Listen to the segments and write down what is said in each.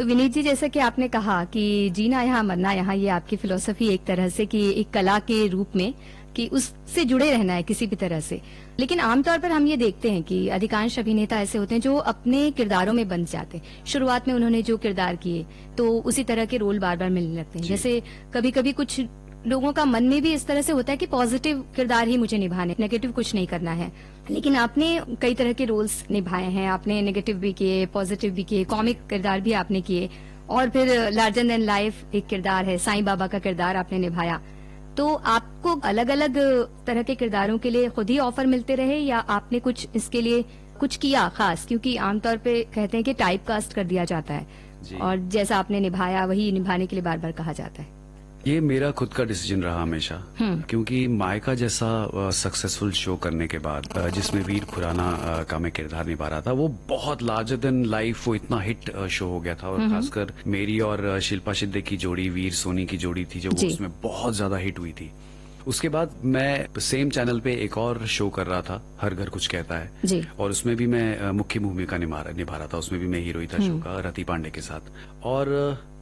तो विनीत जी, जैसा कि आपने कहा कि जीना यहाँ मरना यहाँ, ये आपकी फिलॉसफी एक तरह से कि एक कला के रूप में कि उससे जुड़े रहना है किसी भी तरह से। लेकिन आमतौर पर हम ये देखते हैं कि अधिकांश अभिनेता ऐसे होते हैं जो अपने किरदारों में बंध जाते हैं। शुरुआत में उन्होंने जो किरदार किए तो उसी तरह के रोल बार बार मिलने लगते हैं। जैसे कभी कभी कुछ लोगों का मन में भी इस तरह से होता है कि पॉजिटिव किरदार ही मुझे निभाने, नेगेटिव कुछ नहीं करना है। लेकिन आपने कई तरह के रोल्स निभाए हैं, आपने नेगेटिव भी किए, पॉजिटिव भी किए, कॉमिक किरदार भी आपने किए, और फिर लार्जर देन लाइफ एक किरदार है, साईं बाबा का किरदार आपने निभाया। तो आपको अलग अलग तरह के किरदारों के लिए खुद ही ऑफर मिलते रहे या आपने कुछ इसके लिए कुछ किया खास? क्योंकि आमतौर पे कहते हैं कि टाइप कास्ट कर दिया जाता है और जैसा आपने निभाया वही निभाने के लिए बार बार कहा जाता है। ये मेरा खुद का डिसीजन रहा हमेशा, क्योंकि मायका जैसा सक्सेसफुल शो करने के बाद जिसमें वीर खुराना का मैं किरदार निभा रहा था, वो बहुत लार्जर देन लाइफ, वो इतना हिट शो हो गया था। और खासकर मेरी और शिल्पा शिंदे की जोड़ी, वीर सोनी की जोड़ी थी, जो वो उसमें बहुत ज्यादा हिट हुई थी। उसके बाद मैं सेम चैनल पे एक और शो कर रहा था, हर घर कुछ कहता है जी। और उसमें भी मैं मुख्य भूमिका निभा रहा था। उसमें भी मैं हीरो ही था शो का, रति पांडे के साथ। और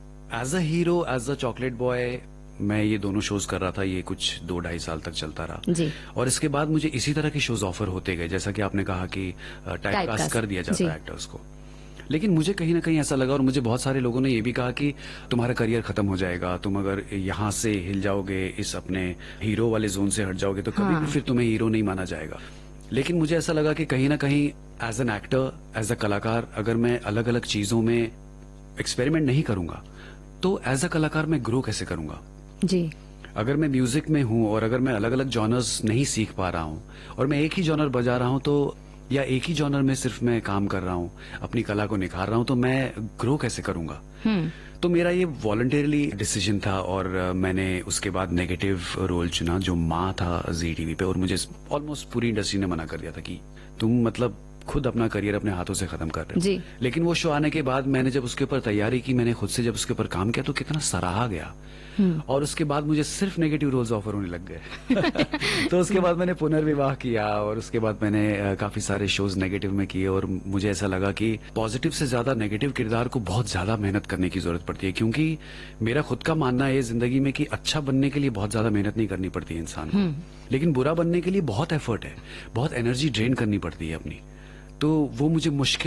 as a hero, as a chocolate boy, मैं ये दोनों शोज कर रहा था। ये कुछ 2-2.5 साल तक चलता रहा जी। और इसके बाद मुझे इसी तरह के शोज ऑफर होते गए, जैसा कि आपने कहा कि टाइपकास्ट कर दिया जाता है एक्टर्स को। लेकिन मुझे कहीं ना कहीं ऐसा लगा, और मुझे बहुत सारे लोगों ने ये भी कहा कि तुम्हारा करियर खत्म हो जाएगा, तुम अगर यहाँ से हिल जाओगे, इस अपने हीरो वाले जोन से हट जाओगे, तो कभी भी फिर तुम्हें हीरो नहीं माना जाएगा। लेकिन मुझे ऐसा लगा कि कहीं ना कहीं as an actor, as a कलाकार, अगर मैं अलग अलग चीजों में एक्सपेरिमेंट नहीं करूंगा तो एज अ कलाकार मैं ग्रो कैसे करूंगा जी। अगर मैं म्यूजिक में हूं और अगर मैं अलग अलग जॉनर्स नहीं सीख पा रहा हूं और मैं एक ही जॉनर बजा रहा हूं, तो या एक ही जॉनर में सिर्फ मैं काम कर रहा हूं, अपनी कला को निखार रहा हूं, तो मैं ग्रो कैसे करूंगा? तो मेरा ये वॉलंटरीली डिसीजन था। और मैंने उसके बाद नेगेटिव रोल चुना, जो माँ था जी टीवी पे। और मुझे ऑलमोस्ट पूरी इंडस्ट्री ने मना कर दिया था कि तुम मतलब खुद अपना करियर अपने हाथों से खत्म कर रहे हो। लेकिन वो शो आने के बाद मैंने जब उसके ऊपर तैयारी की, मैंने खुद से जब उसके ऊपर काम किया, तो कितना सराहा गया। और उसके बाद मुझे सिर्फ नेगेटिव रोल्स ऑफर होने लग गए। तो उसके बाद मैंने पुनर्विवाह किया और उसके बाद मैंने काफी सारे शोज नेगेटिव में किए। और मुझे ऐसा लगा कि पॉजिटिव से ज्यादा नेगेटिव किरदार को बहुत ज्यादा मेहनत करने की जरूरत पड़ती है, क्योंकि मेरा खुद का मानना है जिंदगी में कि अच्छा बनने के लिए बहुत ज्यादा मेहनत नहीं करनी पड़ती है इंसान को, लेकिन बुरा बनने के लिए बहुत एफर्ट है, बहुत एनर्जी ड्रेन करनी पड़ती है अपनी। तो वो मुझे मुश्किल